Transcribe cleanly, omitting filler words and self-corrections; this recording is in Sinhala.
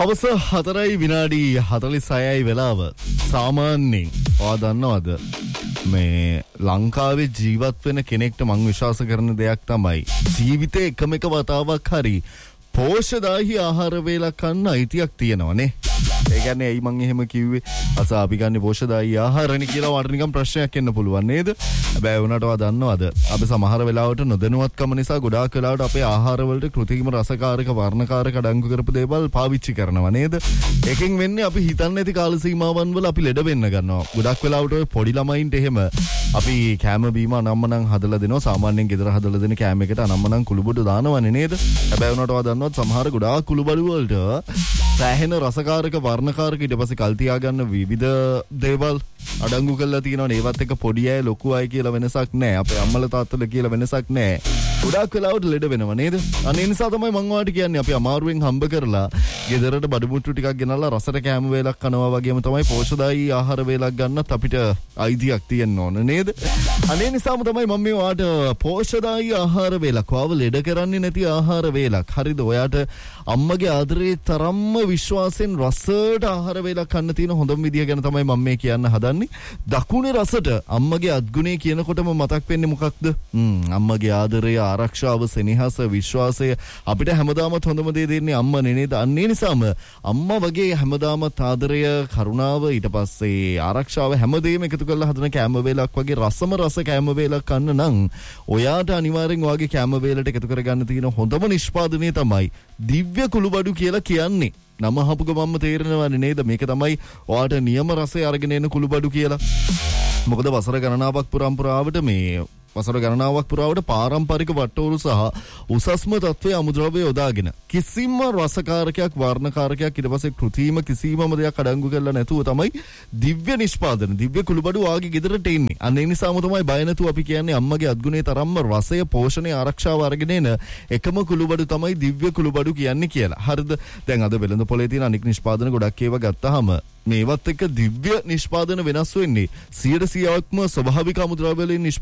හවස 4:46 වෙලාව. සාමාන්‍යයෙන් ඔයා දන්නවද මේ ලංකාවේ ජීවත් වෙන කෙනෙක්ට මං විශ්වාස කරන දෙයක් තමයි ජීවිතේ එකම එක වතාවක් හරි පෝෂ්‍යදායී ආහාර වේලක් කන්න අයිතියක් තියෙනවනේ. ඒ කියන්නේ ඇයි මං එහෙම කිව්වේ? අස අපි ගන්නේ පෝෂ්‍යදායී ආහාරනේ කියලා වට නිකන් ප්‍රශ්නයක් එන්න පුළුවන් නේද? හැබැයි වුණාට ඔයා දන්නවද අපි සමහර වෙලාවට නොදැනුවත්කම නිසා ගොඩාක් වෙලාවට අපේ ආහාර වලට කෘත්‍රිම රසකාරක වර්ණකාරක අඩංගු කරපු දේවල් පාවිච්චි කරනවා නේද? ඒකෙන් වෙන්නේ අපි හිතන්නේ නැති කාල සීමාවන් වල අපි ලෙඩ වෙන්න ගන්නවා. ගොඩක් වෙලාවට ඔය පොඩි ළමයින්ට එහෙම අපි කැම බීම අනම්මනම් හදලා දෙනවා. සාමාන්‍යයෙන් ගෙදර හදලා දෙන කැම එකට අනම්මනම් කුළුබඩු දානවනේ නේද? හැබැයි වුණාට ඔයා දන්නවද සමහර ගොඩාක් කුළුබඩු වලට සෑහෙන රසකාරක වර්ණකාරක ඊට පස්සේ කල් තියා ගන්න විවිධ දේවල් අඩංගු කරලා තියෙනවනේ. ඒවත් එක පොඩි අය ලොකු අය කියලා වෙනසක් නැහැ. අපේ අම්මලා තාත්තලා කියලා වෙනසක් නැහැ. ගොඩාක් වෙලාවට ලෙඩ වෙනවා නේද? අනේ නිසා තමයි මම ඔයාලට කියන්නේ අපි අමාරුවෙන් හම්බ කරලා ගෙදරට බඩු මුට්ටු ටිකක් ගෙනල්ලා රසට කෑම වේලක් කනවා වගේම තමයි පෝෂ්‍යදායී ආහාර වේලක් ගන්නත් අපිට අයිතියක් තියෙන්න ඕන නේද? අනේ නිසාම තමයි මම මේ ඔයාලට පෝෂ්‍යදායී ආහාර වේලක් වව ලෙඩ කරන්නේ නැති ආහාර වේලක්. හරිද? ඔයාට අම්මගේ ආදරේ තරම්ම විශ්වාසයෙන් රසට ආහාර වේලක් කන්න තියෙන හොඳම විදිය ගැන තමයි මම මේ කියන්න හදන්නේ. දකුණේ රසට අම්මගේ අත්ගුණේ කියනකොටම මතක් වෙන්නේ මොකක්ද? අම්මගේ ආදරය, ආරක්ෂාව, සෙනෙහස, විශ්වාසය අපිට හැමදාමත් හොඳම දේ දෙන්නේ අම්මනේ නේද? අන්නේ නිසාම අම්මා වගේ හැමදාමත් ආදරය, කරුණාව, ඊට පස්සේ ආරක්ෂාව හැමදේම එකතු කරලා හදන කැම වේලක් වගේ රසම රස කැම වේලක් කන්න නම් ඔයාට අනිවාර්යෙන් ඔයාගේ කැම වේලට එකතු කරගන්න තියෙන හොඳම නිෂ්පාදනය තමයි දිව්‍ය කුළුබඩු කියලා කියන්නේ. නම අහපු ගමන්ම තේරෙනවනේ නේද? මේක තමයි ඔයාට නියම රසය අරගෙන එන කුළුබඩු කියලා. මොකද වසර ගණනාවක් පුරාවට පාරම්පරික වට්ටෝරු සහ උසස්ම තත්ත්වයේ අමුද්‍රව්‍ය යොදාගෙන කිසිම රසකාරකයක්, වර්ණකාරකයක්, ඊට පස්සේ කෘත්‍රිම කිසිමම දෙයක් අඩංගු කරලා නැතුව තමයි දිව්‍ය නිෂ්පාදන, දිව්‍ය කුළුබඩු ආගේ ගෙදරට එන්නේ. අන්න ඒ නිසාම තමයි බය නැතුව අපි කියන්නේ අම්මගේ අත්ගුණේ තරම්ම රසය, පෝෂණය, ආරක්ෂාව අරගෙන එන එකම කුළුබඩු තමයි දිව්‍ය කුළුබඩු කියන්නේ කියලා. හරිද? දැන් අද වෙළඳ පොලේ තියෙන අනික් නිෂ්පාදන ගොඩක් ඒවා ගත්තාම මේවත් එක්ක දිව්‍ය නිෂ්පාදන වෙනස් වෙන්නේ 100%ක්ම ස්වභාවික අමුද්‍රව්‍ය වලින්